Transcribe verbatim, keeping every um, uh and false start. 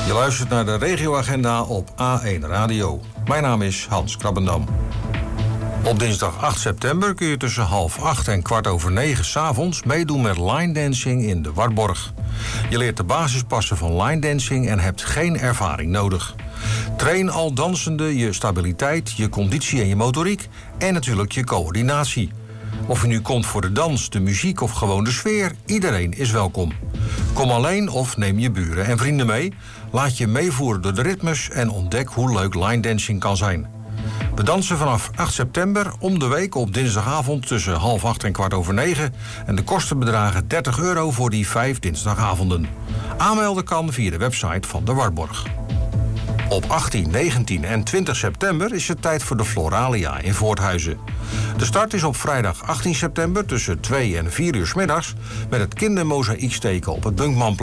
Je luistert naar de regioagenda op A één Radio. Mijn naam is Hans Krabbendam. Op dinsdag acht september kun je tussen half acht en kwart over negen 's avonds meedoen met line dancing in de Wartborg. Je leert de basispassen van line dancing en hebt geen ervaring nodig. Train al dansende je stabiliteit, je conditie en je motoriek en natuurlijk je coördinatie. Of je nu komt voor de dans, de muziek of gewoon de sfeer, iedereen is welkom. Kom alleen of neem je buren en vrienden mee. Laat je meevoeren door de ritmes en ontdek hoe leuk line dancing kan zijn. We dansen vanaf acht september om de week op dinsdagavond tussen half acht en kwart over negen. En de kosten bedragen dertig euro voor die vijf dinsdagavonden. Aanmelden kan via de website van de Wartborg. Op achttien, negentien en twintig september is het tijd voor de Floralia in Voorthuizen. De start is op vrijdag achttien september tussen twee en vier uur 's middags met het kindermozaïeksteken op het Bunkmanplein.